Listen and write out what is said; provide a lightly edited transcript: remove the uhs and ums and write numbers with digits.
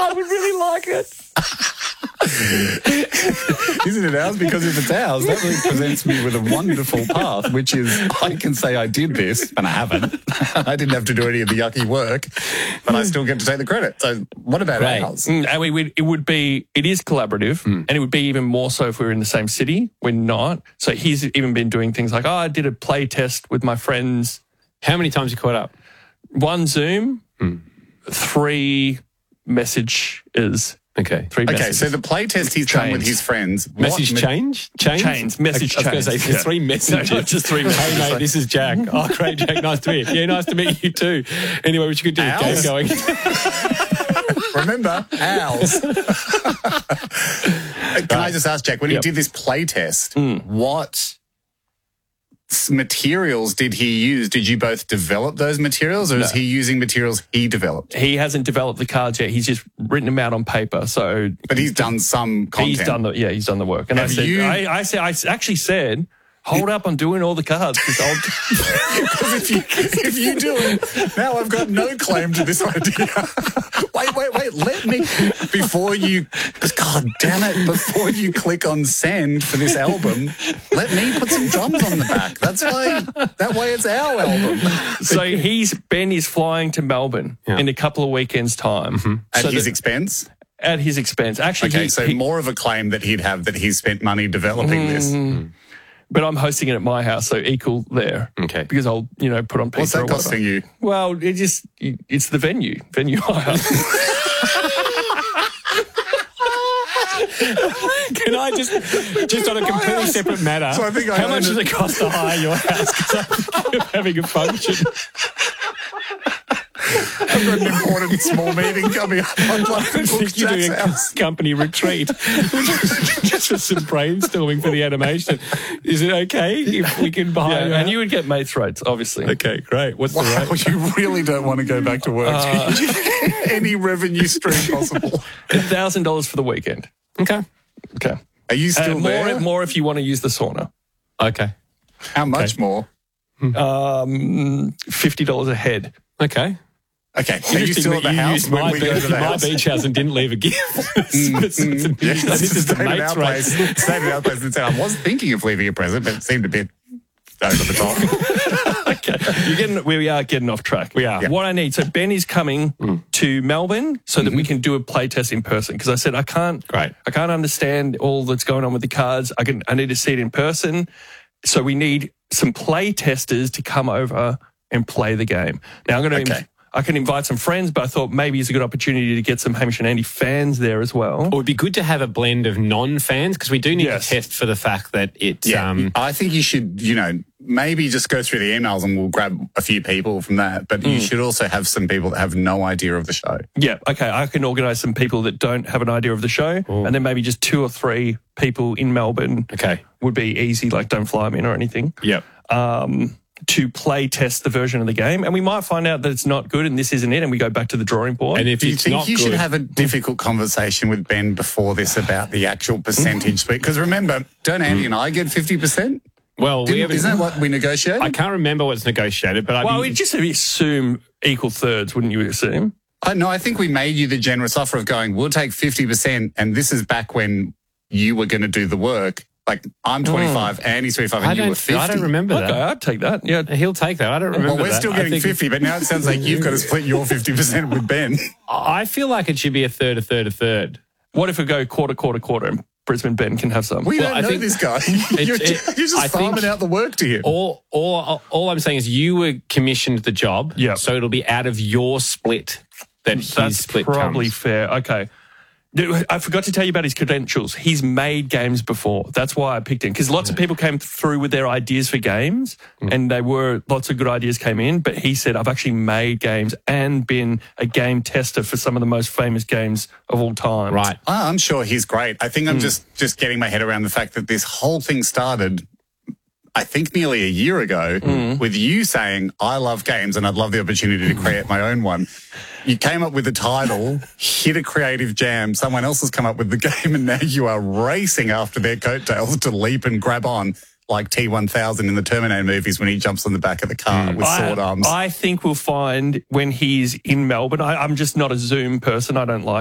I would really like it. Isn't it ours? Because if it's ours, that really presents me with a wonderful path, which is I can say I did this, and I haven't. I didn't have to do any of the yucky work, but I still get to take the credit. So what about ours? And it is collaborative, and it would be even more so if we were in the same city. We're not. So he's even been doing things like, I did a play test with my friends. How many times you caught up? 1 Zoom, 3 messages. Okay. 3 messages. So the play test he's done with his friends. Message change? Chains. Message chains. I was going to say 3 messages. No, not just 3 messages. Hey, mate, this is Jack. Oh, great, Jack. Nice to meet you. Yeah, nice to meet you too. Anyway, what you could do is game going. Remember, owls. Can I just ask, Jack, when he did this play test, what materials did he use? Did you both develop those materials, or is he using materials he developed? He hasn't developed the cards yet. He's just written them out on paper. So, but he's done some content. He's done the work. And I actually said, hold up, I'm doing all the cards. Because if you do it, now I've got no claim to this idea. Wait, let me, before you click on send for this album, let me put some drums on the back. That way it's our album. So Ben is flying to Melbourne in a couple of weekends' time. At his expense? At his expense. Actually, more of a claim that he'd have that he's spent money developing this. But I'm hosting it at my house, so equal there. Okay. Because I'll, put on pizza. What's that costing you? Well, it's the venue hire. Can I just on a completely separate matter, so I think how much does it cost to hire your house? Because I'm thinking of having a function. I've got an important small meeting coming up. I'd like to book You're doing Jack's a company retreat just for some brainstorming for the animation. Is it okay if we can buy and you would get mates rates, obviously. Okay, great. What's the rate? You really don't want to go back to work. Any revenue stream possible. $1,000 for the weekend. Okay. Are you still there? More if you want to use the sauna. Okay. How much more? $50 a head. Okay. Okay, are you still at the house when we go to the house? My beach house and didn't leave a gift. This is the mate's race. Stayed at our place and said, I was thinking of leaving a present, but it seemed a bit over the top. Okay, we are getting off track. We are. Yeah. What I need, so Ben is coming to Melbourne so that we can do a play test in person. Because I said I can't understand all that's going on with the cards. I need to see it in person. So we need some play testers to come over and play the game. Now I'm going to. I can invite some friends, but I thought maybe it's a good opportunity to get some Hamish and Andy fans there as well. It would be good to have a blend of non-fans because we do need to test for the fact that it's... I think you should, maybe just go through the emails and we'll grab a few people from that, but you should also have some people that have no idea of the show. Yeah, okay. I can organise some people that don't have an idea of the show and then maybe just 2 or 3 people in Melbourne would be easy, like don't fly them in or anything. Yep. To play test the version of the game, and we might find out that it's not good and this isn't it, and we go back to the drawing board. And if do you it's think not you good, should have a difficult conversation with Ben before this about the actual percentage split? Because remember, don't Andy and I get 50%? Well, isn't that what we negotiated? I can't remember what's negotiated, but we just assume equal thirds, wouldn't you assume? No, I think we made you the generous offer of going, we'll take 50%, and this is back when you were going to do the work. Like, I'm 25, Andy's 25, and you were 50. I don't remember that. Okay, I'd take that. Yeah, he'll take that. I don't remember that. Well, we're still getting 50, but now it sounds like you've got to split your 50% with Ben. I feel like it should be a third, a third, a third. What if we go quarter, and Brisbane Ben can have some? We don't know this guy. You're just farming out the work to him. All I'm saying is you were commissioned the job, so it'll be out of your split that his split comes. That's probably fair. Okay. I forgot to tell you about his credentials. He's made games before. That's why I picked him. Because lots of people came through with their ideas for games and lots of good ideas came in. But he said, I've actually made games and been a game tester for some of the most famous games of all time. Right. I'm sure he's great. I think I'm just getting my head around the fact that this whole thing started, I think, nearly a year ago with you saying, I love games and I'd love the opportunity to create my own one. You came up with the title, hit a creative jam, someone else has come up with the game, and now you are racing after their coattails to leap and grab on like T-1000 in the Terminator movies when he jumps on the back of the car with sword arms. I think we'll find when he's in Melbourne, I'm just not a Zoom person, I don't like